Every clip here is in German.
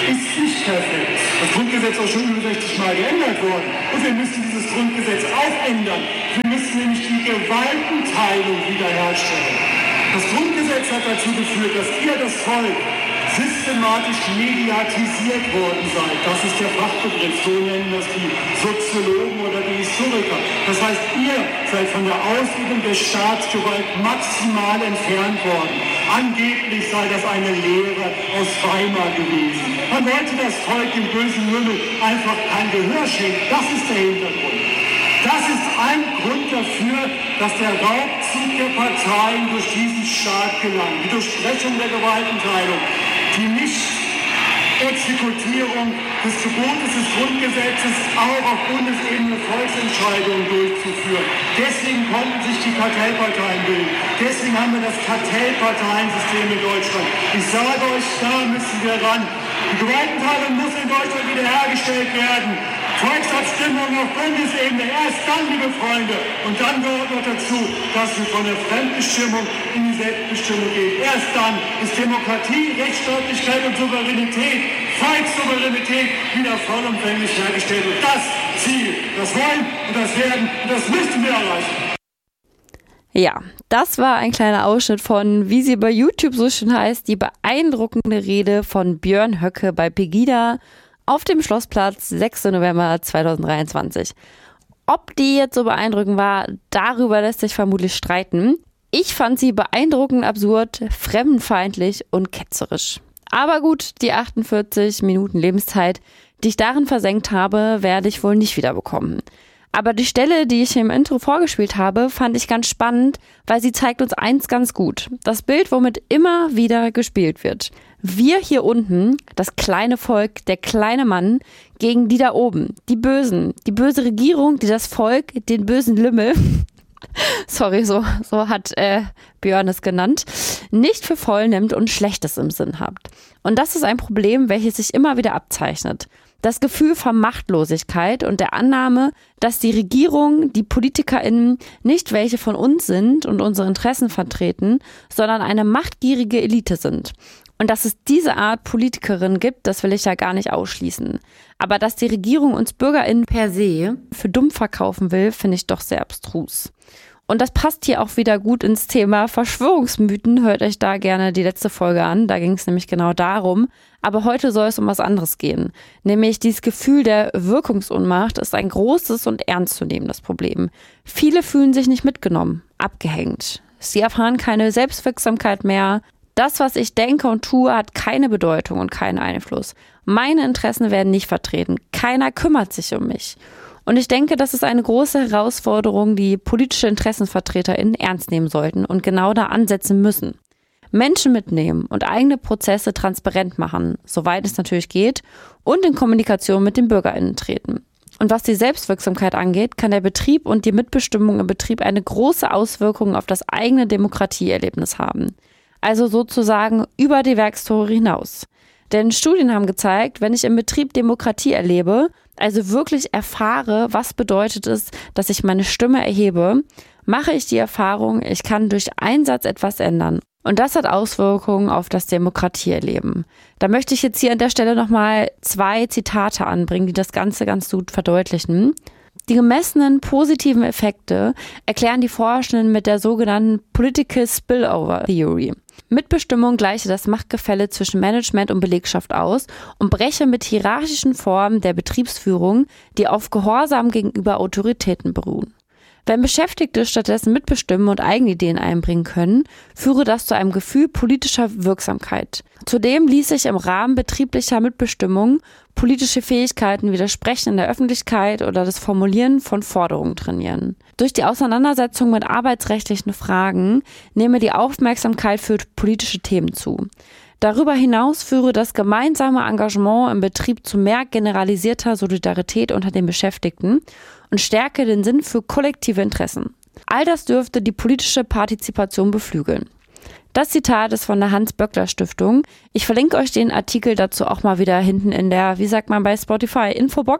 ist nicht perfekt. Das Grundgesetz ist auch schon über 60 Mal geändert worden. Und wir müssen dieses Grundgesetz auch ändern. Wir müssen nämlich die Gewaltenteilung wiederherstellen. Das Grundgesetz hat dazu geführt, dass ihr, das Volk, systematisch mediatisiert worden seid. Das ist der Fachbegriff, so nennen das die Soziologen oder die Historiker. Das heißt, ihr seid von der Ausübung der Staatsgewalt maximal entfernt worden. Angeblich sei das eine Lehre aus Weimar gewesen. Man wollte das Volk dem bösen Mümmel einfach kein Gehör schenken. Das ist der Hintergrund. Das ist ein Grund dafür, dass der Raubzug der Parteien durch diesen Staat gelang. Die Durchbrechung der Gewaltenteilung, die Nicht-Exekutierung des Gebotes des Grundgesetzes auch auf Bundesebene Volksentscheidungen durchzuführen. Deswegen konnten sich die Kartellparteien bilden. Deswegen haben wir das Kartellparteiensystem in Deutschland. Ich sage euch, da müssen wir ran. Die Gewaltenteilung muss in Deutschland wiederhergestellt werden. Volksabstimmung auf Bundesebene, erst dann, liebe Freunde. Und dann gehört noch dazu, dass wir von der Fremdbestimmung in die Selbstbestimmung gehen. Erst dann ist Demokratie, Rechtsstaatlichkeit und Souveränität, Volkssouveränität wieder vollumfänglich hergestellt. Und das Ziel, das wollen und das werden und das müssen wir erreichen. Ja, das war ein kleiner Ausschnitt von, wie sie bei YouTube so schön heißt, die beeindruckende Rede von Björn Höcke bei Pegida auf dem Schlossplatz, 6. November 2023. Ob die jetzt so beeindruckend war, darüber lässt sich vermutlich streiten. Ich fand sie beeindruckend absurd, fremdenfeindlich und ketzerisch. Aber gut, die 48 Minuten Lebenszeit, die ich darin versenkt habe, werde ich wohl nicht wiederbekommen. Aber die Stelle, die ich im Intro vorgespielt habe, fand ich ganz spannend, weil sie zeigt uns eins ganz gut. Das Bild, womit immer wieder gespielt wird. Wir hier unten, das kleine Volk, der kleine Mann, gegen die da oben, die Bösen, die böse Regierung, die das Volk, den bösen Lümmel, sorry, so hat Björn es genannt, nicht für voll nimmt und Schlechtes im Sinn hat. Und das ist ein Problem, welches sich immer wieder abzeichnet. Das Gefühl von Machtlosigkeit und der Annahme, dass die Regierung, die PolitikerInnen nicht welche von uns sind und unsere Interessen vertreten, sondern eine machtgierige Elite sind. Und dass es diese Art Politikerinnen gibt, das will ich ja gar nicht ausschließen. Aber dass die Regierung uns BürgerInnen per se für dumm verkaufen will, finde ich doch sehr abstrus. Und das passt hier auch wieder gut ins Thema Verschwörungsmythen. Hört euch da gerne die letzte Folge an. Da ging es nämlich genau darum. Aber heute soll es um was anderes gehen. Nämlich dieses Gefühl der Wirkungsohnmacht ist ein großes und ernstzunehmendes Problem. Viele fühlen sich nicht mitgenommen, abgehängt. Sie erfahren keine Selbstwirksamkeit mehr. Das, was ich denke und tue, hat keine Bedeutung und keinen Einfluss. Meine Interessen werden nicht vertreten. Keiner kümmert sich um mich. Und ich denke, das ist eine große Herausforderung, die politische InteressenvertreterInnen ernst nehmen sollten und genau da ansetzen müssen. Menschen mitnehmen und eigene Prozesse transparent machen, soweit es natürlich geht, und in Kommunikation mit den BürgerInnen treten. Und was die Selbstwirksamkeit angeht, kann der Betrieb und die Mitbestimmung im Betrieb eine große Auswirkung auf das eigene Demokratieerlebnis haben. Also sozusagen über die Werkstore hinaus. Denn Studien haben gezeigt, wenn ich im Betrieb Demokratie erlebe, also wirklich erfahre, was bedeutet es, dass ich meine Stimme erhebe, mache ich die Erfahrung, ich kann durch Einsatz etwas ändern. Und das hat Auswirkungen auf das Demokratieerleben. Da möchte ich jetzt hier an der Stelle nochmal 2 Zitate anbringen, die das Ganze ganz gut verdeutlichen. Die gemessenen positiven Effekte erklären die Forschenden mit der sogenannten Political Spillover Theory. Mitbestimmung gleiche das Machtgefälle zwischen Management und Belegschaft aus und breche mit hierarchischen Formen der Betriebsführung, die auf Gehorsam gegenüber Autoritäten beruhen. Wenn Beschäftigte stattdessen mitbestimmen und Eigenideen einbringen können, führe das zu einem Gefühl politischer Wirksamkeit. Zudem ließ sich im Rahmen betrieblicher Mitbestimmung politische Fähigkeiten wie das Sprechen in der Öffentlichkeit oder das Formulieren von Forderungen trainieren. Durch die Auseinandersetzung mit arbeitsrechtlichen Fragen nehme die Aufmerksamkeit für politische Themen zu. Darüber hinaus führe das gemeinsame Engagement im Betrieb zu mehr generalisierter Solidarität unter den Beschäftigten und stärke den Sinn für kollektive Interessen. All das dürfte die politische Partizipation beflügeln. Das Zitat ist von der Hans-Böckler-Stiftung. Ich verlinke euch den Artikel dazu auch mal wieder hinten in der, wie sagt man bei Spotify, Infobox.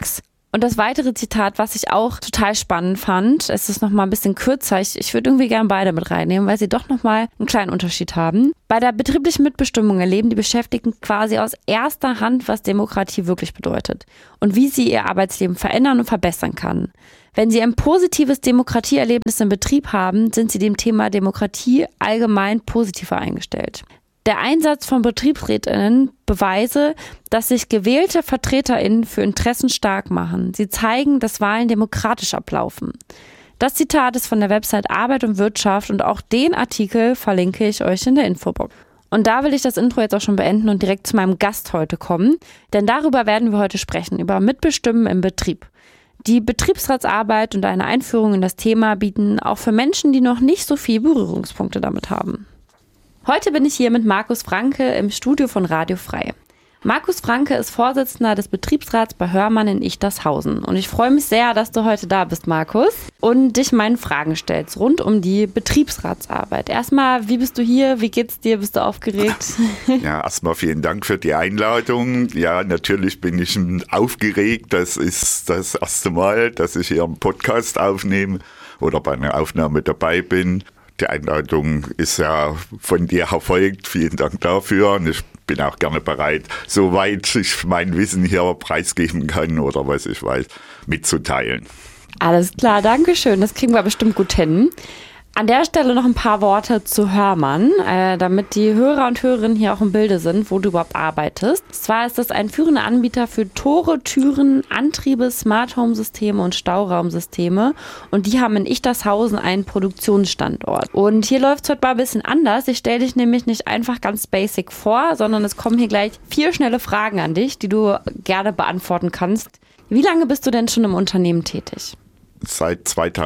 Und das weitere Zitat, was ich auch total spannend fand, es ist nochmal ein bisschen kürzer, ich würde irgendwie gerne beide mit reinnehmen, weil sie doch nochmal einen kleinen Unterschied haben. Bei der betrieblichen Mitbestimmung erleben die Beschäftigten quasi aus erster Hand, was Demokratie wirklich bedeutet und wie sie ihr Arbeitsleben verändern und verbessern kann. Wenn sie ein positives Demokratieerlebnis im Betrieb haben, sind sie dem Thema Demokratie allgemein positiver eingestellt. Der Einsatz von BetriebsrätInnen beweise, dass sich gewählte VertreterInnen für Interessen stark machen. Sie zeigen, dass Wahlen demokratisch ablaufen. Das Zitat ist von der Website Arbeit und Wirtschaft und auch den Artikel verlinke ich euch in der Infobox. Und da will ich das Intro jetzt auch schon beenden und direkt zu meinem Gast heute kommen, denn darüber werden wir heute sprechen, über Mitbestimmen im Betrieb. Die Betriebsratsarbeit und eine Einführung in das Thema bieten auch für Menschen, die noch nicht so viel Berührungspunkte damit haben. Heute bin ich hier mit Markus Franke im Studio von Radio Frei. Markus Franke ist Vorsitzender des Betriebsrats bei Hörmann in Ichtershausen. Und ich freue mich sehr, dass du heute da bist, Markus, und dich meinen Fragen stellst rund um die Betriebsratsarbeit. Erstmal, wie bist du hier? Wie geht's dir? Bist du aufgeregt? Ja, erstmal vielen Dank für die Einladung. Ja, natürlich bin ich aufgeregt. Das ist das erste Mal, dass ich hier einen Podcast aufnehme oder bei einer Aufnahme dabei bin. Die Einladung ist ja von dir erfolgt. Vielen Dank dafür. Und ich bin auch gerne bereit, soweit ich mein Wissen hier preisgeben kann oder was ich weiß, mitzuteilen. Alles klar, danke schön. Das kriegen wir bestimmt gut hin. An der Stelle noch ein paar Worte zu Hörmann, damit die Hörer und Hörerinnen hier auch im Bilde sind, wo du überhaupt arbeitest. Zwar ist das ein führender Anbieter für Tore, Türen, Antriebe, Smart Home Systeme und Stauraumsysteme. Und die haben in Ichtershausen einen Produktionsstandort. Und hier läuft es heute mal ein bisschen anders. Ich stelle dich nämlich nicht einfach ganz basic vor, sondern es kommen hier gleich 4 schnelle Fragen an dich, die du gerne beantworten kannst. Wie lange bist du denn schon im Unternehmen tätig? Seit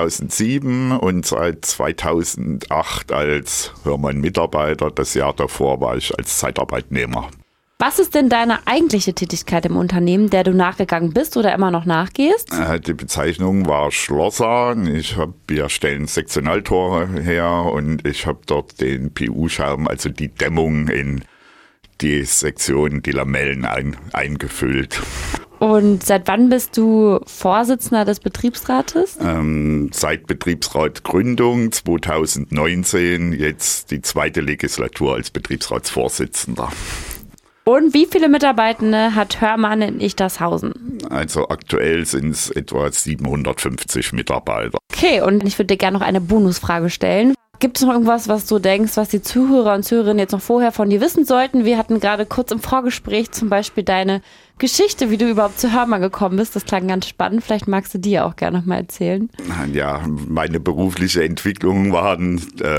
2007 und seit 2008 als Hörmann-Mitarbeiter. Das Jahr davor war ich als Zeitarbeitnehmer. Was ist denn deine eigentliche Tätigkeit im Unternehmen, der du nachgegangen bist oder immer noch nachgehst? Die Bezeichnung war Schlosser. Wir stellen Sektionaltore her und ich habe dort den PU-Schaum, also die Dämmung in die Sektion, die Lamellen eingefüllt. Und seit wann bist du Vorsitzender des Betriebsrates? Seit Betriebsratgründung 2019, jetzt die 2. Legislatur als Betriebsratsvorsitzender. Und wie viele Mitarbeitende hat Hörmann in Ichtershausen? Also aktuell sind es etwa 750 Mitarbeiter. Okay, und ich würde dir gerne noch eine Bonusfrage stellen. Gibt es noch irgendwas, was du denkst, was die Zuhörer und Zuhörerinnen jetzt noch vorher von dir wissen sollten? Wir hatten gerade kurz im Vorgespräch zum Beispiel deine Geschichte, wie du überhaupt zu Hörmann gekommen bist. Das klang ganz spannend. Vielleicht magst du die ja auch gerne noch mal erzählen. Ja, meine berufliche Entwicklung waren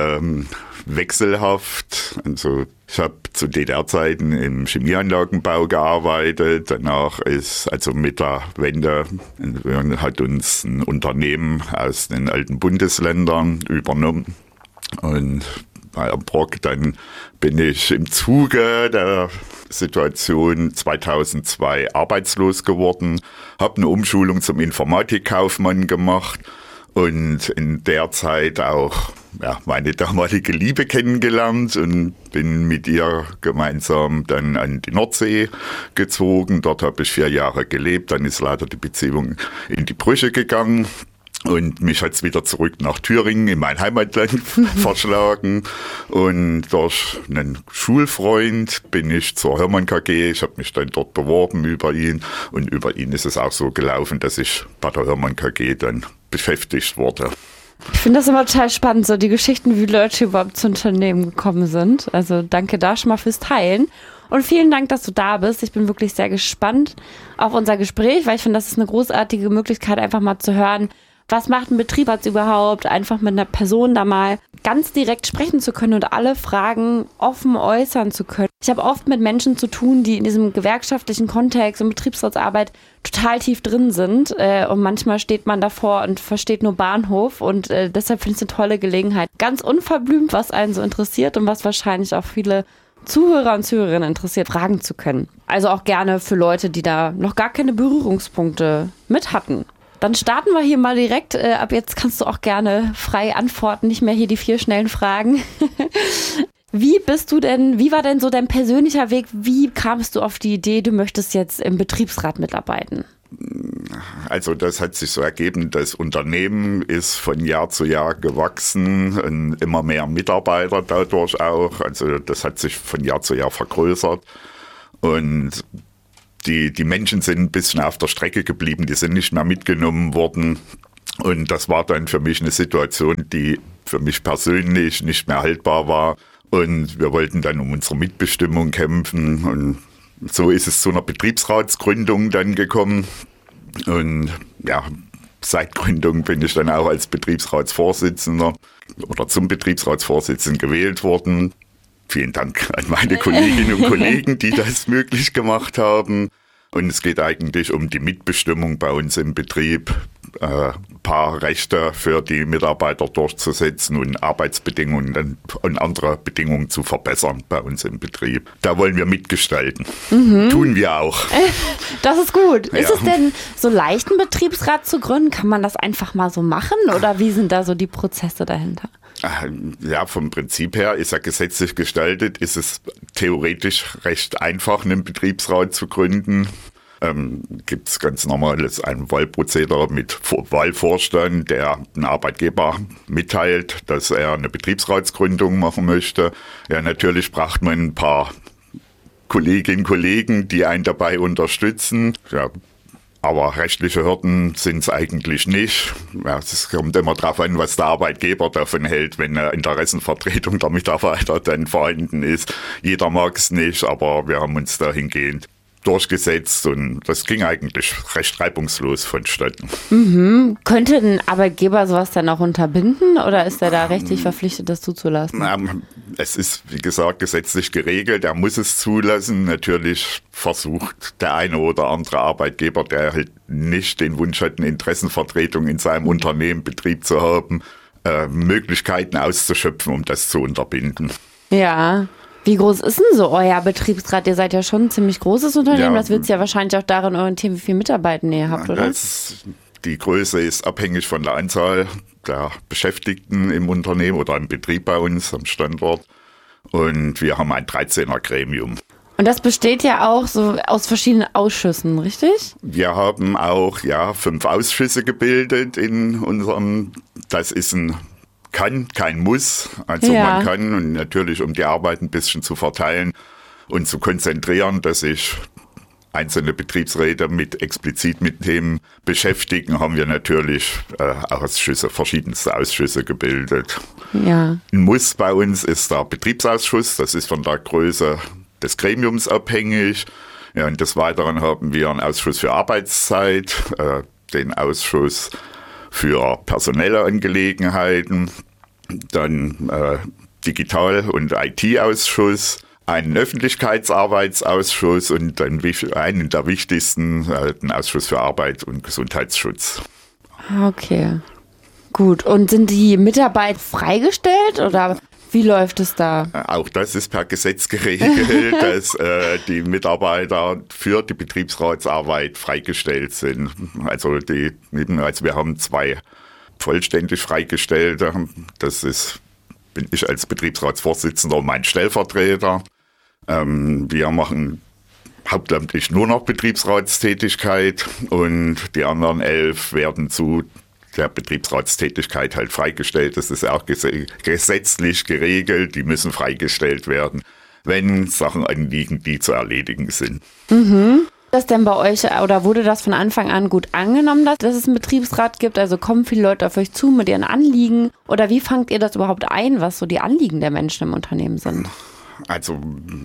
wechselhaft. Also ich habe zu DDR-Zeiten im Chemieanlagenbau gearbeitet. Danach mit der Wende hat uns ein Unternehmen aus den alten Bundesländern übernommen. Und bei Brock, dann bin ich im Zuge der Situation 2002 arbeitslos geworden, habe eine Umschulung zum Informatikkaufmann gemacht und in der Zeit auch meine damalige Liebe kennengelernt und bin mit ihr gemeinsam dann an die Nordsee gezogen. Dort habe ich 4 Jahre gelebt, dann ist leider die Beziehung in die Brüche gegangen. Und mich hat's wieder zurück nach Thüringen in mein Heimatland verschlagen. Und durch einen Schulfreund bin ich zur Hörmann KG. Ich habe mich dann dort beworben über ihn. Und über ihn ist es auch so gelaufen, dass ich bei der Hörmann KG dann beschäftigt wurde. Ich finde das immer total spannend, so die Geschichten, wie Leute überhaupt zu Unternehmen gekommen sind. Also danke da schon mal fürs Teilen. Und vielen Dank, dass du da bist. Ich bin wirklich sehr gespannt auf unser Gespräch, weil ich finde, das ist eine großartige Möglichkeit, einfach mal zu hören, was macht ein Betriebsrat überhaupt? Einfach mit einer Person da mal ganz direkt sprechen zu können und alle Fragen offen äußern zu können. Ich habe oft mit Menschen zu tun, die in diesem gewerkschaftlichen Kontext und Betriebsratsarbeit total tief drin sind. Und manchmal steht man davor und versteht nur Bahnhof. Und deshalb finde ich es eine tolle Gelegenheit. Ganz unverblümt, was einen so interessiert und was wahrscheinlich auch viele Zuhörer und Zuhörerinnen interessiert, fragen zu können. Also auch gerne für Leute, die da noch gar keine Berührungspunkte mit hatten. Dann starten wir hier mal direkt. Ab jetzt kannst du auch gerne frei antworten, nicht mehr hier die 4 schnellen Fragen. Wie war denn so dein persönlicher Weg? Wie kamst du auf die Idee, du möchtest jetzt im Betriebsrat mitarbeiten? Also das hat sich so ergeben, das Unternehmen ist von Jahr zu Jahr gewachsen und immer mehr Mitarbeiter dadurch auch. Also das hat sich von Jahr zu Jahr vergrößert und die Menschen sind ein bisschen auf der Strecke geblieben, die sind nicht mehr mitgenommen worden. Und das war dann für mich eine Situation, die für mich persönlich nicht mehr haltbar war. Und wir wollten dann um unsere Mitbestimmung kämpfen. Und so ist es zu einer Betriebsratsgründung dann gekommen. Und ja, seit Gründung bin ich dann auch als Betriebsratsvorsitzender oder zum Betriebsratsvorsitzenden gewählt worden. Vielen Dank an meine Kolleginnen und Kollegen, die das möglich gemacht haben. Und es geht eigentlich um die Mitbestimmung bei uns im Betrieb, ein paar Rechte für die Mitarbeiter durchzusetzen und Arbeitsbedingungen und andere Bedingungen zu verbessern bei uns im Betrieb. Da wollen wir mitgestalten. Tun wir auch. Das ist gut. Ja. Ist es denn so leicht, einen Betriebsrat zu gründen? Kann man das einfach mal so machen oder wie sind da so die Prozesse dahinter? Ja, vom Prinzip her ist er gesetzlich gestaltet, ist es theoretisch recht einfach, einen Betriebsrat zu gründen. Gibt es ganz normales ein Wahlprozedere mit Wahlvorstand, der einen Arbeitgeber mitteilt, dass er eine Betriebsratsgründung machen möchte. Ja, natürlich braucht man ein paar Kolleginnen und Kollegen, die einen dabei unterstützen. Ja, aber rechtliche Hürden sind es eigentlich nicht. Ja, es kommt immer darauf an, was der Arbeitgeber davon hält, wenn eine Interessenvertretung der Mitarbeiter dann vorhanden ist. Jeder mag es nicht, aber wir haben uns dahingehend durchgesetzt und das ging eigentlich recht reibungslos vonstatten. Könnte ein Arbeitgeber sowas dann auch unterbinden oder ist er da rechtlich verpflichtet, das zuzulassen? Es ist, wie gesagt, gesetzlich geregelt. Er muss es zulassen. Natürlich versucht der eine oder andere Arbeitgeber, der halt nicht den Wunsch hat, eine Interessenvertretung in seinem Unternehmen, Betrieb zu haben, Möglichkeiten auszuschöpfen, um das zu unterbinden. Ja. Wie groß ist denn so euer Betriebsrat? Ihr seid ja schon ein ziemlich großes Unternehmen. Ja, das wird sich ja wahrscheinlich auch daran orientieren, wie viele Mitarbeiter ihr habt, oder? Die Größe ist abhängig von der Anzahl der Beschäftigten im Unternehmen oder im Betrieb bei uns am Standort. Und wir haben ein 13er Gremium. Und das besteht ja auch so aus verschiedenen Ausschüssen, richtig? Wir haben auch 5 Ausschüsse gebildet in unserem, das ist kein Muss. Also man kann und natürlich, um die Arbeit ein bisschen zu verteilen und zu konzentrieren, dass sich einzelne Betriebsräte explizit mit Themen beschäftigen, haben wir natürlich verschiedenste Ausschüsse gebildet. Ja. Ein Muss bei uns ist der Betriebsausschuss, das ist von der Größe des Gremiums abhängig. Ja, und des Weiteren haben wir einen Ausschuss für Arbeitszeit, den Ausschuss für personelle Angelegenheiten, dann Digital- und IT-Ausschuss, einen Öffentlichkeitsarbeitsausschuss und dann einen der wichtigsten, den Ausschuss für Arbeit und Gesundheitsschutz. Okay, gut. Und sind die Mitarbeiter freigestellt oder wie läuft es da? Auch das ist per Gesetz geregelt, dass die Mitarbeiter für die Betriebsratsarbeit freigestellt sind. Also wir haben 2 vollständig Freigestellte. Bin ich als Betriebsratsvorsitzender und mein Stellvertreter. Wir machen hauptamtlich nur noch Betriebsratstätigkeit und die anderen 11 werden zu der Betriebsratstätigkeit halt freigestellt. Das ist auch gesetzlich geregelt. Die müssen freigestellt werden, wenn Sachen anliegen, die zu erledigen sind. Das denn bei euch oder wurde das von Anfang an gut angenommen, dass es einen Betriebsrat gibt? Also kommen viele Leute auf euch zu mit ihren Anliegen? Oder wie fangt ihr das überhaupt ein, was so die Anliegen der Menschen im Unternehmen sind? Also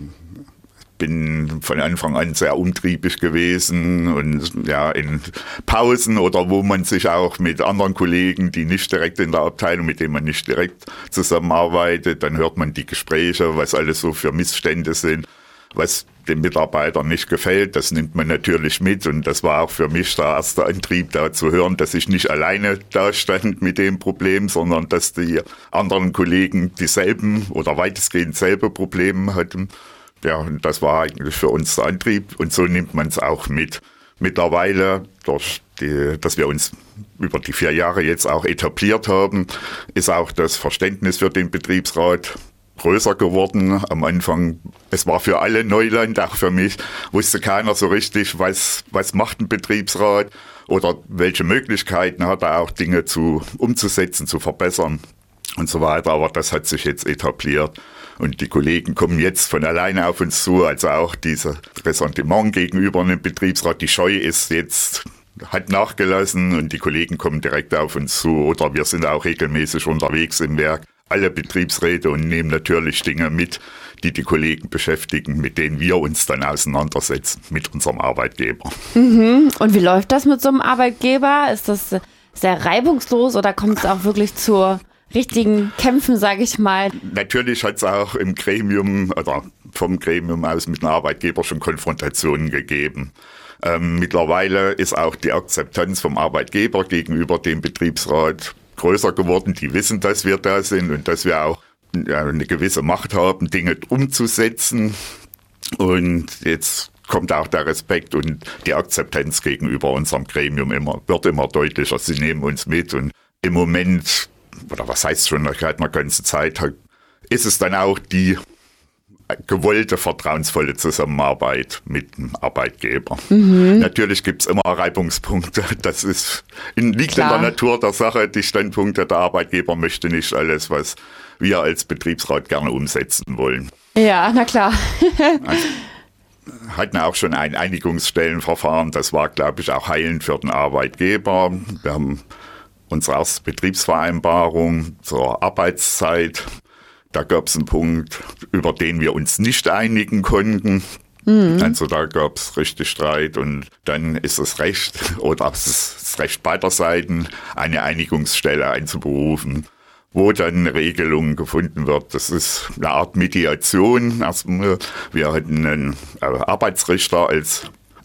bin von Anfang an sehr umtriebig gewesen und ja, in Pausen oder wo man sich auch mit anderen Kollegen, die nicht direkt in der Abteilung, mit denen man nicht direkt zusammenarbeitet, dann hört man die Gespräche, was alles so für Missstände sind, was den Mitarbeitern nicht gefällt, das nimmt man natürlich mit und das war auch für mich der erste Antrieb, da zu hören, dass ich nicht alleine da stand mit dem Problem, sondern dass die anderen Kollegen dieselben oder weitestgehend selbe Probleme hatten. Ja, und das war eigentlich für uns der Antrieb und so nimmt man es auch mit. Mittlerweile, dass wir uns über die 4 Jahre jetzt auch etabliert haben, ist auch das Verständnis für den Betriebsrat größer geworden. Am Anfang, es war für alle Neuland, auch für mich, wusste keiner so richtig, was macht ein Betriebsrat oder welche Möglichkeiten hat er auch, Dinge umzusetzen, zu verbessern und so weiter. Aber das hat sich jetzt etabliert. Und die Kollegen kommen jetzt von alleine auf uns zu, also auch dieses Ressentiment gegenüber einem Betriebsrat, die Scheu ist jetzt, hat nachgelassen und die Kollegen kommen direkt auf uns zu oder wir sind auch regelmäßig unterwegs im Werk, alle Betriebsräte und nehmen natürlich Dinge mit, die Kollegen beschäftigen, mit denen wir uns dann auseinandersetzen, mit unserem Arbeitgeber. Mhm. Und wie läuft das mit so einem Arbeitgeber? Ist das sehr reibungslos oder kommt es auch wirklich zur richtigen Kämpfen, sage ich mal? Natürlich hat es auch im Gremium oder vom Gremium aus mit dem Arbeitgeber schon Konfrontationen gegeben. Mittlerweile ist auch die Akzeptanz vom Arbeitgeber gegenüber dem Betriebsrat größer geworden. Die wissen, dass wir da sind und dass wir auch eine gewisse Macht haben, Dinge umzusetzen. Und jetzt kommt auch der Respekt und die Akzeptanz gegenüber unserem Gremium wird immer deutlicher. Sie nehmen uns mit und im Moment, oder was heißt schon seit einer ganzen Zeit, ist es dann auch die gewollte, vertrauensvolle Zusammenarbeit mit dem Arbeitgeber. Mhm. Natürlich gibt es immer Reibungspunkte. Das liegt in der Natur der Sache. Die Standpunkte der Arbeitgeber möchte nicht alles, was wir als Betriebsrat gerne umsetzen wollen. Ja, na klar. Also, hatten auch schon ein Einigungsstellenverfahren. Das war, glaube ich, auch heilend für den Arbeitgeber. Wir haben unsere erste Betriebsvereinbarung zur Arbeitszeit. Da gab es einen Punkt, über den wir uns nicht einigen konnten. Mhm. Also da gab es richtig Streit und dann ist es Recht oder es ist das Recht beider Seiten, eine Einigungsstelle einzuberufen, wo dann Regelungen gefunden wird. Das ist eine Art Mediation. Erstmal, wir hatten einen Arbeitsrichter als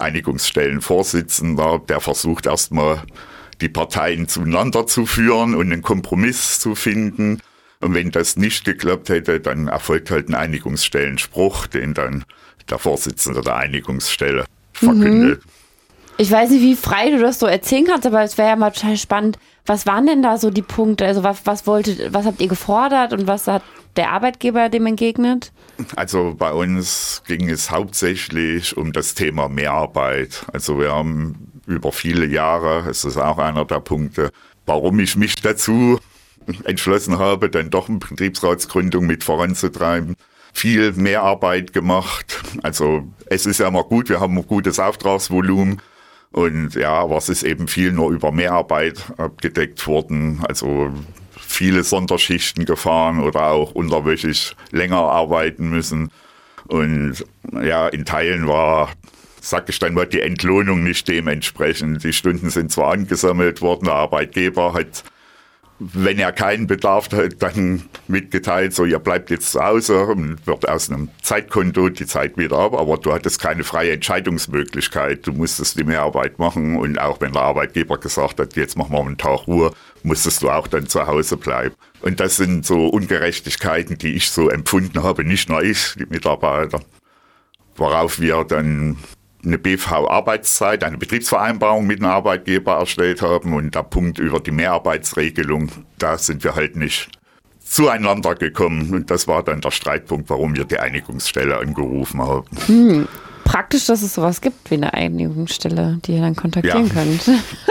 Einigungsstellenvorsitzender, der versucht erstmal die Parteien zueinander zu führen und einen Kompromiss zu finden. Und wenn das nicht geklappt hätte, dann erfolgt halt ein Einigungsstellenspruch, den dann der Vorsitzende der Einigungsstelle verkündet. Ich weiß nicht, wie frei du das so erzählen kannst, aber es wäre ja mal total spannend. Was waren denn da so die Punkte? Also was habt ihr gefordert und was hat der Arbeitgeber dem entgegnet? Also bei uns ging es hauptsächlich um das Thema Mehrarbeit. Also wir haben über viele Jahre, es ist auch einer der Punkte, warum ich mich dazu entschlossen habe, dann doch eine Betriebsratsgründung mit voranzutreiben, viel Mehrarbeit gemacht. Also es ist ja immer gut, wir haben ein gutes Auftragsvolumen und ja, aber es ist eben viel nur über Mehrarbeit abgedeckt worden. Also viele Sonderschichten gefahren oder auch unterwöchig länger arbeiten müssen. Und ja, in Teilen war, sag ich dann mal, die Entlohnung nicht dementsprechend. Die Stunden sind zwar angesammelt worden, der Arbeitgeber hat, wenn er keinen Bedarf hat, dann mitgeteilt, so, ihr bleibt jetzt zu Hause und wird aus einem Zeitkonto die Zeit wieder ab, aber du hattest keine freie Entscheidungsmöglichkeit. Du musstest die Mehrarbeit machen und auch wenn der Arbeitgeber gesagt hat, jetzt machen wir einen Tag Ruhe, musstest du auch dann zu Hause bleiben. Und das sind so Ungerechtigkeiten, die ich so empfunden habe, nicht nur ich, die Mitarbeiter, worauf wir dann eine BV-Arbeitszeit, eine Betriebsvereinbarung mit einem Arbeitgeber erstellt haben und der Punkt über die Mehrarbeitsregelung, da sind wir halt nicht zueinander gekommen und das war dann der Streitpunkt, warum wir die Einigungsstelle angerufen haben. Praktisch, dass es sowas gibt wie eine Einigungsstelle, die ihr dann kontaktieren könnt.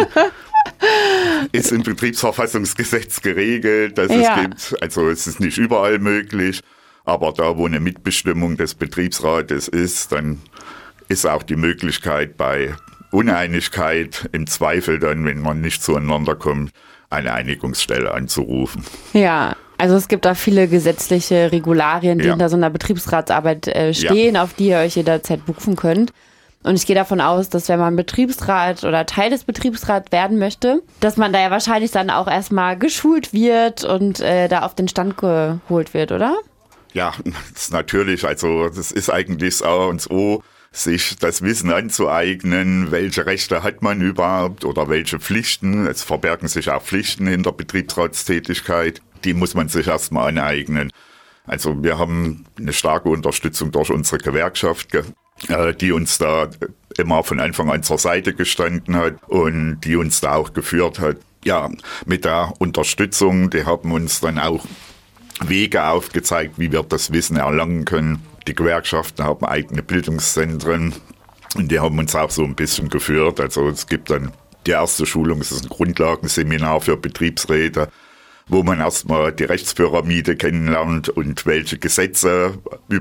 Ist im Betriebsverfassungsgesetz geregelt, dass es gibt, also es ist nicht überall möglich, aber da, wo eine Mitbestimmung des Betriebsrates ist, dann ist auch die Möglichkeit bei Uneinigkeit im Zweifel dann, wenn man nicht zueinander kommt, eine Einigungsstelle anzurufen. Ja, also es gibt da viele gesetzliche Regularien, die hinter so einer Betriebsratsarbeit stehen, auf die ihr euch jederzeit berufen könnt. Und ich gehe davon aus, dass wenn man Betriebsrat oder Teil des Betriebsrats werden möchte, dass man da ja wahrscheinlich dann auch erstmal geschult wird und da auf den Stand geholt wird, oder? Ja, das ist natürlich, also das ist eigentlich das A und O, sich das Wissen anzueignen, welche Rechte hat man überhaupt oder welche Pflichten. Es verbergen sich auch Pflichten in der Betriebsratstätigkeit. Die muss man sich erstmal aneignen. Also wir haben eine starke Unterstützung durch unsere Gewerkschaft, die uns da immer von Anfang an zur Seite gestanden hat und die uns da auch geführt hat. Ja, mit der Unterstützung, die haben uns dann auch Wege aufgezeigt, wie wir das Wissen erlangen können. Die Gewerkschaften haben eigene Bildungszentren und die haben uns auch so ein bisschen geführt. Also es gibt dann die erste Schulung, es ist ein Grundlagenseminar für Betriebsräte, wo man erstmal die Rechtspyramide kennenlernt und welche Gesetze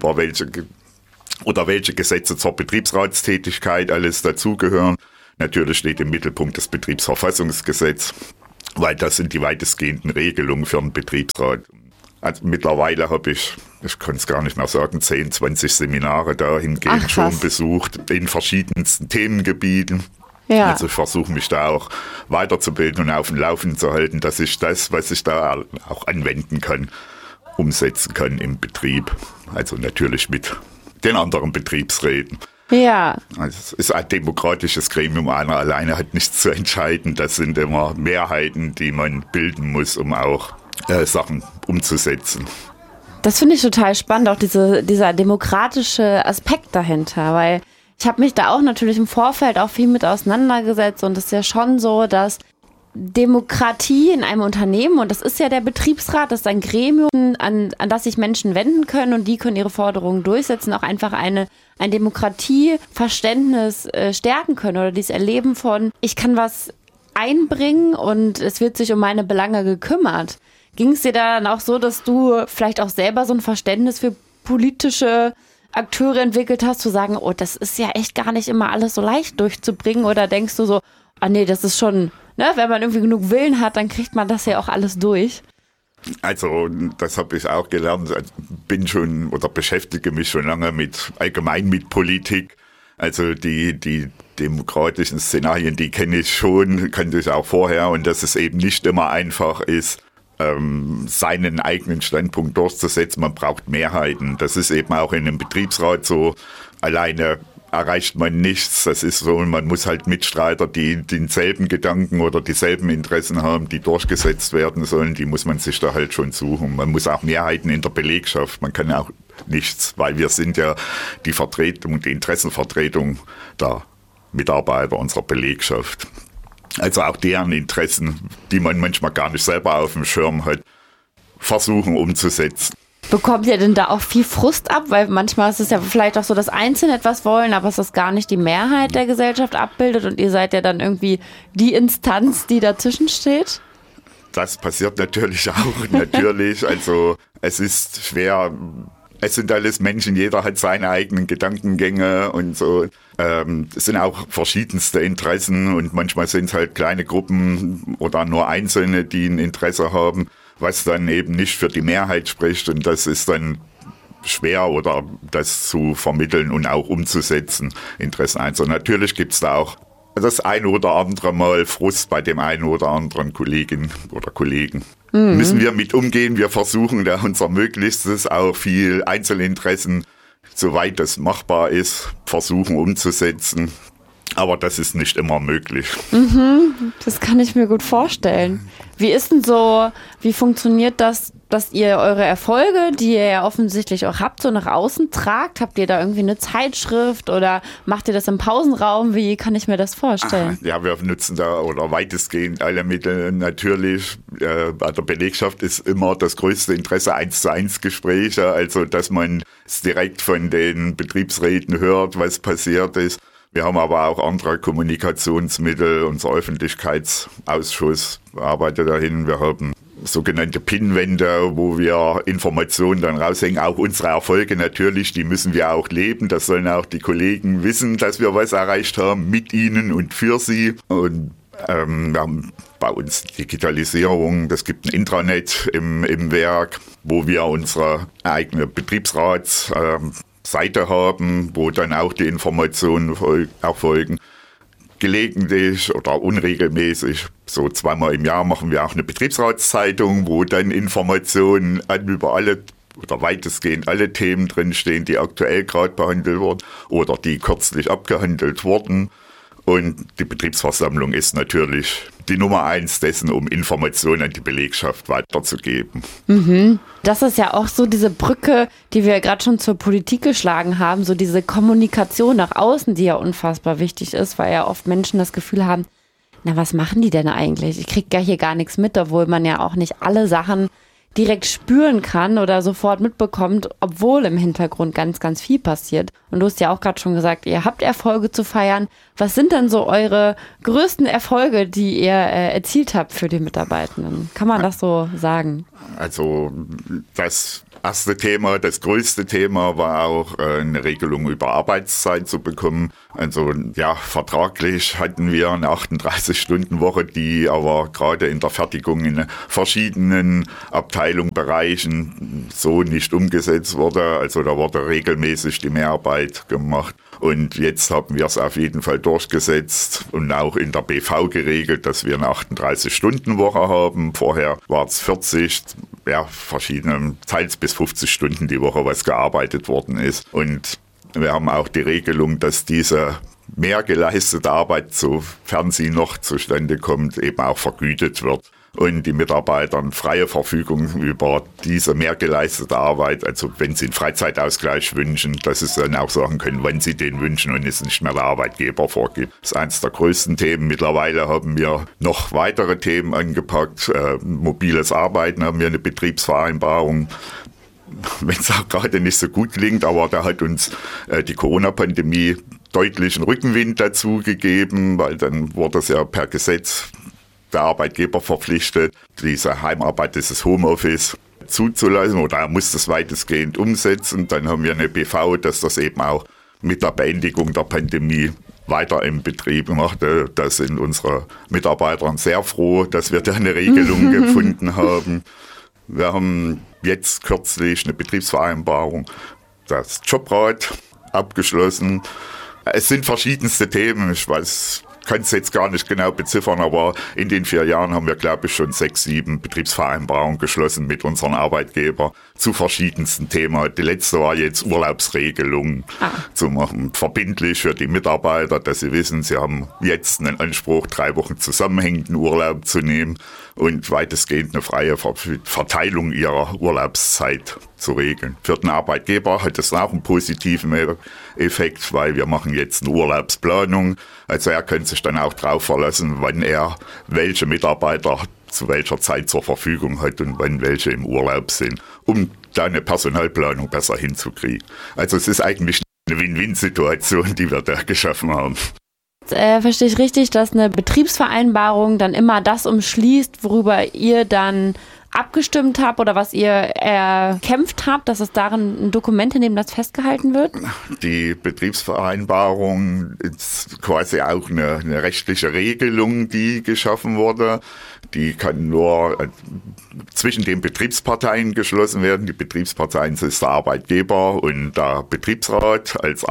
welche Gesetze zur Betriebsratstätigkeit alles dazugehören. Natürlich steht im Mittelpunkt das Betriebsverfassungsgesetz, weil das sind die weitestgehenden Regelungen für einen Betriebsrat. Also mittlerweile habe ich kann es gar nicht mehr sagen, 10, 20 Seminare dahingehend schon besucht in verschiedensten Themengebieten. Ja. Also ich versuche mich da auch weiterzubilden und auf dem Laufenden zu halten, dass ich das, was ich da auch anwenden kann, umsetzen kann im Betrieb. Also natürlich mit den anderen Betriebsräten. Ja. Also es ist ein demokratisches Gremium, einer alleine hat nichts zu entscheiden. Das sind immer Mehrheiten, die man bilden muss, um auch Sachen umzusetzen. Das finde ich total spannend, auch dieser demokratische Aspekt dahinter, weil ich habe mich da auch natürlich im Vorfeld auch viel mit auseinandergesetzt und es ist ja schon so, dass Demokratie in einem Unternehmen, und das ist ja der Betriebsrat, das ist ein Gremium, an das sich Menschen wenden können und die können ihre Forderungen durchsetzen, auch einfach ein Demokratieverständnis stärken können oder dieses Erleben von, ich kann was einbringen und es wird sich um meine Belange gekümmert. Ging es dir dann auch so, dass du vielleicht auch selber so ein Verständnis für politische Akteure entwickelt hast, zu sagen, oh, das ist ja echt gar nicht immer alles so leicht durchzubringen, oder denkst du so, nee, das ist schon, ne, wenn man irgendwie genug Willen hat, dann kriegt man das ja auch alles durch? Also das habe ich auch gelernt, bin schon oder beschäftige mich schon lange allgemein mit Politik. Also die demokratischen Szenarien, die kenne ich schon, kannte ich auch vorher, und dass es eben nicht immer einfach ist, seinen eigenen Standpunkt durchzusetzen. Man braucht Mehrheiten. Das ist eben auch in einem Betriebsrat so. Alleine erreicht man nichts. Das ist so, man muss halt Mitstreiter, die denselben Gedanken oder dieselben Interessen haben, die durchgesetzt werden sollen, die muss man sich da halt schon suchen. Man muss auch Mehrheiten in der Belegschaft. Man kann auch nichts, weil wir sind ja die Vertretung, die Interessenvertretung der Mitarbeiter unserer Belegschaft. Also auch deren Interessen, die man manchmal gar nicht selber auf dem Schirm hat, versuchen umzusetzen. Bekommt ihr denn da auch viel Frust ab? Weil manchmal ist es ja vielleicht auch so, dass Einzelne etwas wollen, aber es ist gar nicht die Mehrheit der Gesellschaft abbildet und ihr seid ja dann irgendwie die Instanz, die dazwischen steht? Das passiert natürlich auch, natürlich. Also es ist schwer. Es sind alles Menschen, jeder hat seine eigenen Gedankengänge und so. Es sind auch verschiedenste Interessen und manchmal sind es halt kleine Gruppen oder nur Einzelne, die ein Interesse haben, was dann eben nicht für die Mehrheit spricht, und das ist dann schwer, oder das zu vermitteln und auch umzusetzen, Interessen einzeln. Natürlich gibt es da auch das eine oder andere Mal Frust bei dem einen oder anderen Kollegin oder Kollegen. Müssen wir mit umgehen. Wir versuchen da unser Möglichstes, auch viel Einzelinteressen, soweit das machbar ist, versuchen umzusetzen. Aber das ist nicht immer möglich. Das kann ich mir gut vorstellen. Wie funktioniert das, dass ihr eure Erfolge, die ihr ja offensichtlich auch habt, so nach außen tragt? Habt ihr da irgendwie eine Zeitschrift oder macht ihr das im Pausenraum? Wie kann ich mir das vorstellen? Ja, wir nutzen da oder weitestgehend alle Mittel natürlich. Bei der Belegschaft ist immer das größte Interesse 1:1 Gespräche, also dass man es direkt von den Betriebsräten hört, was passiert ist. Wir haben aber auch andere Kommunikationsmittel. Unser Öffentlichkeitsausschuss arbeitet dahin. Wir haben sogenannte Pinwände, wo wir Informationen dann raushängen. Auch unsere Erfolge natürlich, die müssen wir auch leben. Das sollen auch die Kollegen wissen, dass wir was erreicht haben mit ihnen und für sie. Und wir haben bei uns Digitalisierung. Es gibt ein Intranet im Werk, wo wir unsere eigene Betriebsratsseite haben, wo dann auch die Informationen erfolgen. Gelegentlich oder unregelmäßig, so 2-mal im Jahr, machen wir auch eine Betriebsratszeitung, wo dann Informationen über alle oder weitestgehend alle Themen drinstehen, die aktuell gerade behandelt wurden oder die kürzlich abgehandelt wurden. Und die Betriebsversammlung ist natürlich die Nummer 1 dessen, um Informationen an die Belegschaft weiterzugeben. Das ist ja auch so diese Brücke, die wir gerade schon zur Politik geschlagen haben, so diese Kommunikation nach außen, die ja unfassbar wichtig ist, weil ja oft Menschen das Gefühl haben, na, was machen die denn eigentlich? Ich kriege ja hier gar nichts mit, obwohl man ja auch nicht alle Sachen, direkt spüren kann oder sofort mitbekommt, obwohl im Hintergrund ganz, ganz viel passiert. Und du hast ja auch gerade schon gesagt, ihr habt Erfolge zu feiern. Was sind denn so eure größten Erfolge, die ihr erzielt habt für die Mitarbeitenden? Kann man das so sagen? Also das erste Thema, das größte Thema war auch eine Regelung über Arbeitszeit zu bekommen. Also ja, vertraglich hatten wir eine 38-Stunden-Woche, die aber gerade in der Fertigung in verschiedenen Abteilungen, Bereichen so nicht umgesetzt wurde. Also da wurde regelmäßig die Mehrarbeit gemacht. Und jetzt haben wir es auf jeden Fall durchgesetzt und auch in der BV geregelt, dass wir eine 38-Stunden-Woche haben. Vorher war es 40, ja, verschiedene, teils bis 50 Stunden die Woche, was gearbeitet worden ist. Und wir haben auch die Regelung, dass diese mehr geleistete Arbeit, sofern sie noch zustande kommt, eben auch vergütet wird. Und die Mitarbeiter freie Verfügung über diese mehr geleistete Arbeit, also wenn sie einen Freizeitausgleich wünschen, dass sie dann auch sagen können, wann sie den wünschen und es nicht mehr der Arbeitgeber vorgibt. Das ist eines der größten Themen. Mittlerweile haben wir noch weitere Themen angepackt. Mobiles Arbeiten haben wir eine Betriebsvereinbarung. Wenn es auch gerade nicht so gut klingt, aber da hat uns die Corona-Pandemie deutlichen Rückenwind dazu gegeben, weil dann wurde es ja per Gesetz der Arbeitgeber verpflichtet, diese Heimarbeit, dieses Homeoffice zuzulassen, oder er muss das weitestgehend umsetzen. Dann haben wir eine BV, dass das eben auch mit der Beendigung der Pandemie weiter im Betrieb macht. Da sind unsere Mitarbeiter sehr froh, dass wir da eine Regelung gefunden haben. Wir haben jetzt kürzlich eine Betriebsvereinbarung, das Jobrat, abgeschlossen. Es sind verschiedenste Themen, ich kann es jetzt gar nicht genau beziffern, aber in den 4 Jahren haben wir, glaube ich, schon 6, 7 Betriebsvereinbarungen geschlossen mit unseren Arbeitgebern zu verschiedensten Themen. Die letzte war jetzt Urlaubsregelungen zu machen, verbindlich für die Mitarbeiter, dass sie wissen, sie haben jetzt einen Anspruch, 3 Wochen zusammenhängenden Urlaub zu nehmen und weitestgehend eine freie Verteilung ihrer Urlaubszeit zu regeln. Für den Arbeitgeber hat das auch einen positiven Effekt, weil wir machen jetzt eine Urlaubsplanung. Also er kann sich dann auch darauf verlassen, wann er welche Mitarbeiter zu welcher Zeit zur Verfügung hat und wann welche im Urlaub sind, um da eine Personalplanung besser hinzukriegen. Also es ist eigentlich eine Win-Win-Situation, die wir da geschaffen haben. Verstehe ich richtig, dass eine Betriebsvereinbarung dann immer das umschließt, worüber ihr dann abgestimmt habt oder was ihr erkämpft habt, dass es darin ein Dokument, in dem das festgehalten wird? Die Betriebsvereinbarung ist quasi auch eine rechtliche Regelung, die geschaffen wurde. Die kann nur zwischen den Betriebsparteien geschlossen werden. Die Betriebsparteien sind der Arbeitgeber und der Betriebsrat als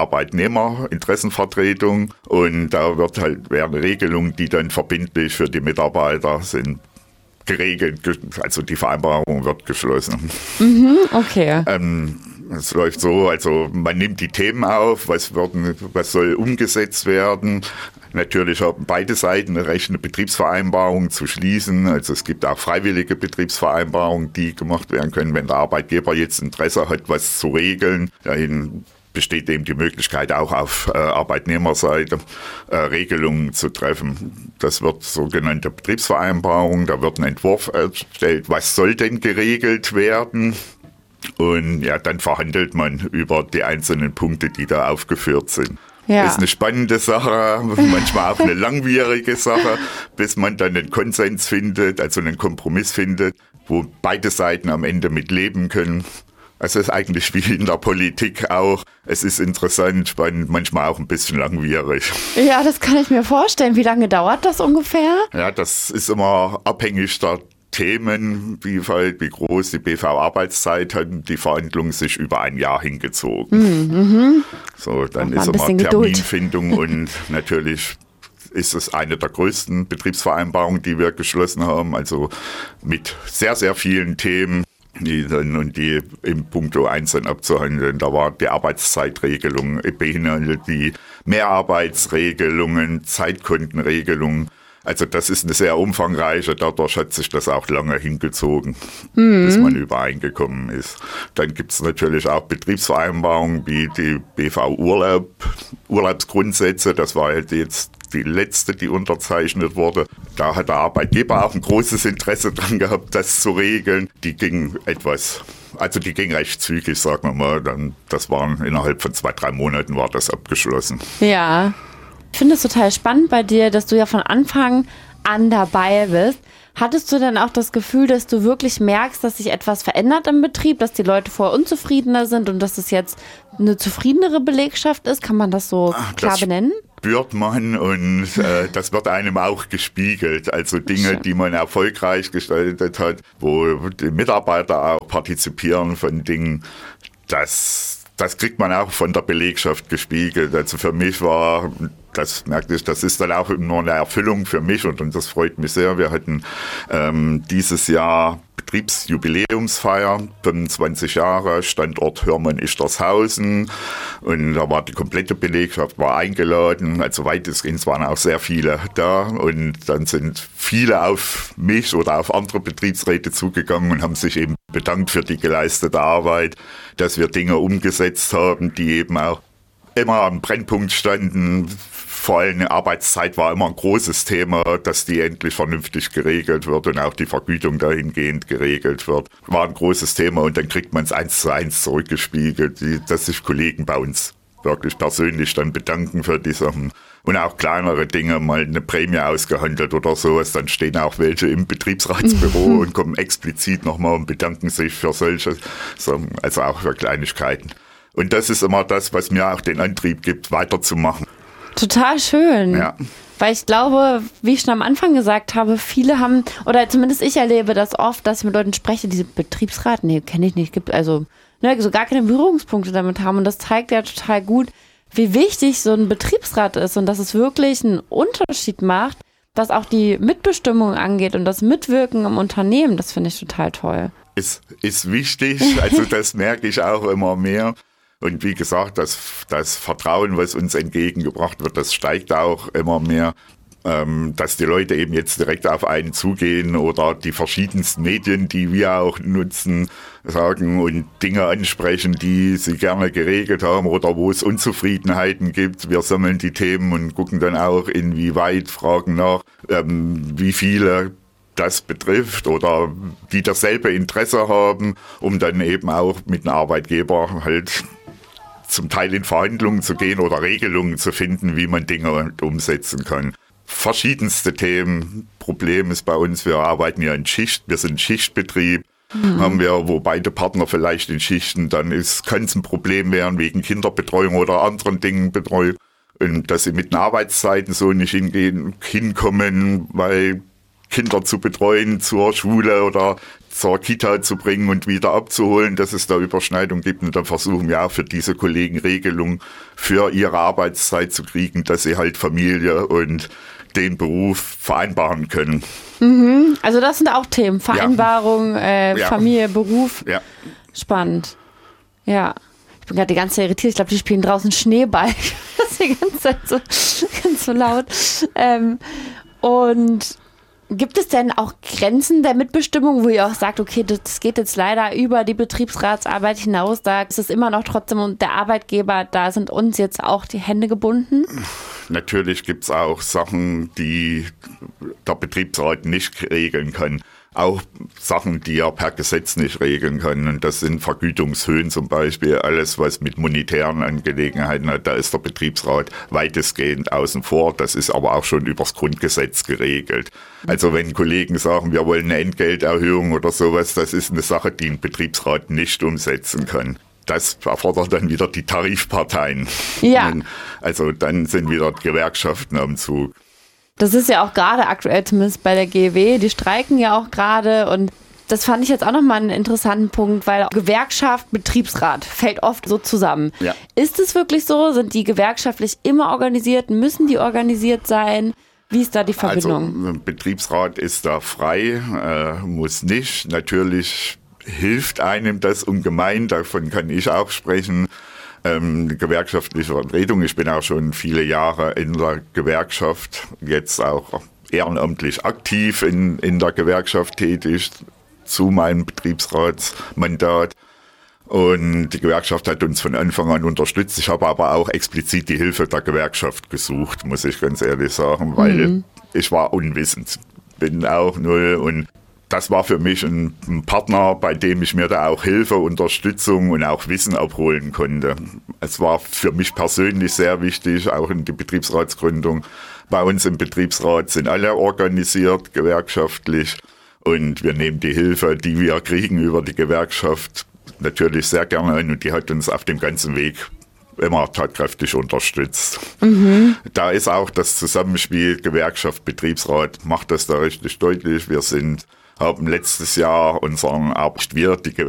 Arbeitnehmerinteressenvertretung. Und da werden Regelungen, die dann verbindlich für die Mitarbeiter sind, geregelt, also die Vereinbarung wird geschlossen. Okay. Es läuft so, also man nimmt die Themen auf, was soll umgesetzt werden. Natürlich haben beide Seiten ein Recht, eine Betriebsvereinbarung zu schließen. Also es gibt auch freiwillige Betriebsvereinbarungen, die gemacht werden können, wenn der Arbeitgeber jetzt Interesse hat, was zu regeln. Dahin besteht eben die Möglichkeit, auch auf Arbeitnehmerseite Regelungen zu treffen. Das wird sogenannte Betriebsvereinbarung, da wird ein Entwurf erstellt, was soll denn geregelt werden? Und ja, dann verhandelt man über die einzelnen Punkte, die da aufgeführt sind. Ja. Ist eine spannende Sache, manchmal auch eine langwierige Sache, bis man dann einen Konsens findet, also einen Kompromiss findet, wo beide Seiten am Ende mit leben können. Also es ist eigentlich wie in der Politik auch. Es ist interessant, spannend, manchmal auch ein bisschen langwierig. Ja, das kann ich mir vorstellen. Wie lange dauert das ungefähr? Ja, das ist immer abhängig der Themen, wie groß die BV-Arbeitszeit hat. Die Verhandlungen sich über ein Jahr hingezogen. So, dann ist immer Terminfindung und natürlich ist es eine der größten Betriebsvereinbarungen, die wir geschlossen haben. Also mit sehr, sehr vielen Themen. Die im Punkto 1 dann abzuhandeln. Da war die Arbeitszeitregelung, beinhaltet die Mehrarbeitsregelungen, Zeitkontenregelungen. Also das ist eine sehr umfangreiche, dadurch hat sich das auch lange hingezogen, bis man übereingekommen ist. Dann gibt es natürlich auch Betriebsvereinbarungen wie die BV-Urlaubsgrundsätze, das war halt jetzt die letzte, die unterzeichnet wurde. Da hat der Arbeitgeber auch ein großes Interesse dran gehabt, das zu regeln. Die ging recht zügig, sagen wir mal. Das waren innerhalb von 2-3 Monaten war das abgeschlossen. Ja, ich finde es total spannend bei dir, dass du ja von Anfang an dabei bist. Hattest du denn auch das Gefühl, dass du wirklich merkst, dass sich etwas verändert im Betrieb, dass die Leute vorher unzufriedener sind und dass es jetzt eine zufriedenere Belegschaft ist? Kann man das so klar benennen? Spürt man und das wird einem auch gespiegelt. Also Dinge, die man erfolgreich gestaltet hat, wo die Mitarbeiter auch partizipieren von Dingen, das kriegt man auch von der Belegschaft gespiegelt. Also für mich war, das merkte ich, das ist dann auch nur eine Erfüllung für mich und das freut mich sehr. Wir hatten dieses Jahr Betriebsjubiläumsfeier, 25 Jahre, Standort Hörmann-Ichtershausen, und da war die komplette Belegschaft war eingeladen, also weitestgehend waren auch sehr viele da, und dann sind viele auf mich oder auf andere Betriebsräte zugegangen und haben sich eben bedankt für die geleistete Arbeit, dass wir Dinge umgesetzt haben, die eben auch immer am Brennpunkt standen. Vor allem Arbeitszeit war immer ein großes Thema, dass die endlich vernünftig geregelt wird und auch die Vergütung dahingehend geregelt wird. War ein großes Thema und dann kriegt man es 1:1 zurückgespiegelt, dass sich Kollegen bei uns wirklich persönlich dann bedanken für die Sachen. Und auch kleinere Dinge, mal eine Prämie ausgehandelt oder sowas, dann stehen auch welche im Betriebsratsbüro und kommen explizit nochmal und bedanken sich für solche Sachen, also auch für Kleinigkeiten. Und das ist immer das, was mir auch den Antrieb gibt, weiterzumachen. Total schön. Ja. Weil ich glaube, wie ich schon am Anfang gesagt habe, viele haben, oder zumindest ich erlebe das oft, dass ich mit Leuten spreche, diese Betriebsrat, nee, kenne ich nicht, gibt also so gar keine Berührungspunkte damit haben. Und das zeigt ja total gut, wie wichtig so ein Betriebsrat ist und dass es wirklich einen Unterschied macht, was auch die Mitbestimmung angeht und das Mitwirken im Unternehmen. Das finde ich total toll. Ist wichtig, also das merke ich auch immer mehr. Und wie gesagt, das Vertrauen, was uns entgegengebracht wird, das steigt auch immer mehr, dass die Leute eben jetzt direkt auf einen zugehen oder die verschiedensten Medien, die wir auch nutzen, sagen und Dinge ansprechen, die sie gerne geregelt haben oder wo es Unzufriedenheiten gibt. Wir sammeln die Themen und gucken dann auch, inwieweit, fragen nach, wie viele das betrifft oder die dasselbe Interesse haben, um dann eben auch mit einem Arbeitgeber halt zum Teil in Verhandlungen zu gehen oder Regelungen zu finden, wie man Dinge umsetzen kann. Verschiedenste Themen. Problem ist bei uns, wir arbeiten ja in Schicht, wir sind Schichtbetrieb, haben wir, wo beide Partner vielleicht in Schichten, dann kann es ein Problem werden wegen Kinderbetreuung oder anderen Dingen Betreuung. Und dass sie mit den Arbeitszeiten so nicht hinkommen, weil Kinder zu betreuen, zur Schule oder zur Kita zu bringen und wieder abzuholen, dass es da Überschneidung gibt. Und dann versuchen wir auch für diese Kollegen Regelungen für ihre Arbeitszeit zu kriegen, dass sie halt Familie und den Beruf vereinbaren können. Mhm. Also das sind auch Themen, Vereinbarung, Familie, Beruf. Ja. Spannend. Ja. Ich bin gerade die ganze Zeit irritiert. Ich glaube, die spielen draußen Schneeball. Das ist die ganze Zeit ganz so laut. Und gibt es denn auch Grenzen der Mitbestimmung, wo ihr auch sagt, okay, das geht jetzt leider über die Betriebsratsarbeit hinaus, da ist es immer noch trotzdem der Arbeitgeber, da sind uns jetzt auch die Hände gebunden? Natürlich gibt es auch Sachen, die der Betriebsrat nicht regeln kann. Auch Sachen, die er per Gesetz nicht regeln kann. Und das sind Vergütungshöhen zum Beispiel, alles was mit monetären Angelegenheiten hat, da ist der Betriebsrat weitestgehend außen vor. Das ist aber auch schon übers Grundgesetz geregelt. Also wenn Kollegen sagen, wir wollen eine Entgelterhöhung oder sowas, das ist eine Sache, die ein Betriebsrat nicht umsetzen kann. Das erfordert dann wieder die Tarifparteien. Ja. Also dann sind wieder Gewerkschaften am Zug. Das ist ja auch gerade aktuell, zumindest bei der GEW, die streiken ja auch gerade, und das fand ich jetzt auch nochmal einen interessanten Punkt, weil Gewerkschaft, Betriebsrat fällt oft so zusammen. Ja. Ist es wirklich so? Sind die gewerkschaftlich immer organisiert? Müssen die organisiert sein? Wie ist da die Verbindung? Also Betriebsrat ist da frei, muss nicht. Natürlich hilft einem das ungemein, davon kann ich auch sprechen. Die gewerkschaftliche Vertretung. Ich bin auch schon viele Jahre in der Gewerkschaft, jetzt auch ehrenamtlich aktiv in der Gewerkschaft tätig, zu meinem Betriebsratsmandat. Und die Gewerkschaft hat uns von Anfang an unterstützt. Ich habe aber auch explizit die Hilfe der Gewerkschaft gesucht, muss ich ganz ehrlich sagen, weil ich war unwissend. bin auch 0 und das war für mich ein Partner, bei dem ich mir da auch Hilfe, Unterstützung und auch Wissen abholen konnte. Es war für mich persönlich sehr wichtig, auch in die Betriebsratsgründung. Bei uns im Betriebsrat sind alle organisiert, gewerkschaftlich. Und wir nehmen die Hilfe, die wir kriegen über die Gewerkschaft, natürlich sehr gerne an. Und die hat uns auf dem ganzen Weg immer tatkräftig unterstützt. Da ist auch das Zusammenspiel Gewerkschaft, Betriebsrat, macht das da richtig deutlich. Wir haben letztes Jahr die